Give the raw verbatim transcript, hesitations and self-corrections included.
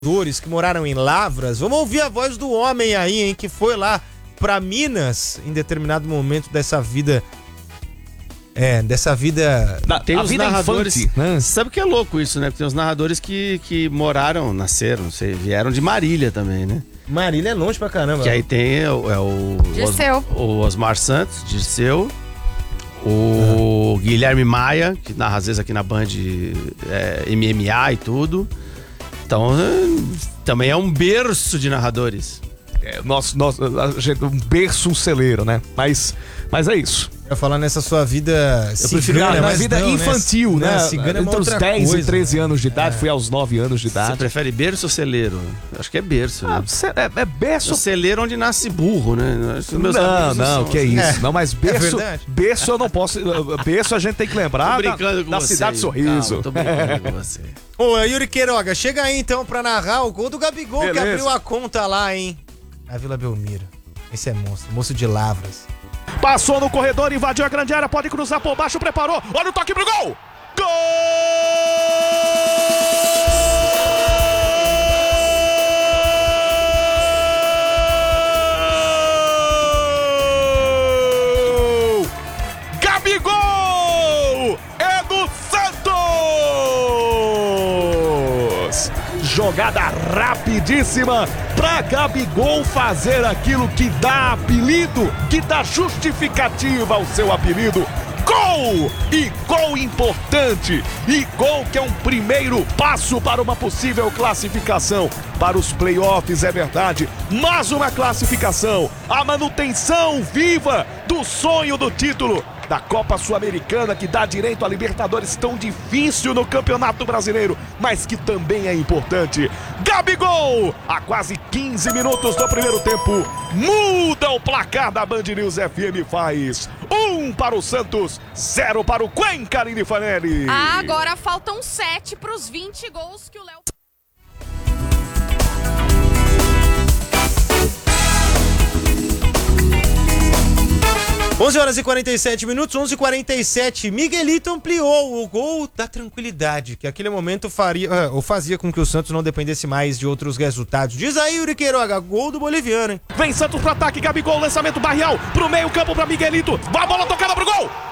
que moraram em Lavras. Vamos ouvir a voz do homem aí, hein, que foi lá pra Minas em determinado momento dessa vida. É, dessa vida. Na, tem a os vida narradores. infante, né? Sabe que é louco isso, né? Porque tem os narradores que, que moraram, nasceram, não sei, vieram de Marília também, né? Marília é longe pra caramba. Que aí tem é o, é o, Dirceu. Os, o Osmar Santos, Dirceu. O ah. Guilherme Maia, que narra às vezes aqui na Band é, M M A e tudo. Então, também é um berço de narradores. É, nosso, nosso, um berço, um celeiro, né? Mas, mas é isso. Eu falar nessa sua vida Eu prefiro cigana, na mas vida não, infantil, né? né? Cigana é uma Entre os outra dez coisa, e treze né? anos de idade, É. fui aos nove anos de Você idade. prefere berço ou celeiro? Acho que é berço, né? Ah, ce- é, é berço. O celeiro onde nasce burro, né? Acho que meus Não, amigos não, são que é assim. isso. É. Não, mas berço, verdade? berço eu não posso. Berço a gente tem que lembrar Tô da, brincando com da você. Cidade Sorriso. Calma, tô brincando com você. Ô, Yuri Queiroga, chega aí então pra narrar o gol do Gabigol, Beleza. que abriu a conta lá, hein? Na Vila Belmiro. Esse é monstro, moço de Lavras. Passou no corredor, invadiu a grande área, pode cruzar por baixo, preparou. Olha o toque pro gol! Gol! Gabigol! É do Santos! Jogada rapidíssima pra Gabigol fazer aquilo que dá apelido, que dá justificativa ao seu apelido. Gol! E gol importante! E gol que é um primeiro passo para uma possível classificação para os playoffs, é verdade. Mais uma classificação, a manutenção viva do sonho do título da Copa Sul-Americana, que dá direito a Libertadores, tão difícil no Campeonato Brasileiro, mas que também é importante. Gabigol, a quase quinze minutos do primeiro tempo, muda o placar da Band News F M, faz um para o Santos, zero para o Cuenca, Aline Fanelli. Ah, agora faltam sete para os vinte gols que o Léo... onze horas e quarenta e sete minutos, onze e quarenta e sete. Miguelito ampliou o gol da tranquilidade, que aquele momento faria, ou fazia com que o Santos não dependesse mais de outros resultados. Diz aí, Yuri Queiroga, gol do boliviano, hein? Vem Santos pro ataque, Gabigol, lançamento barrial, pro meio campo pra Miguelito, a bola tocada pro gol!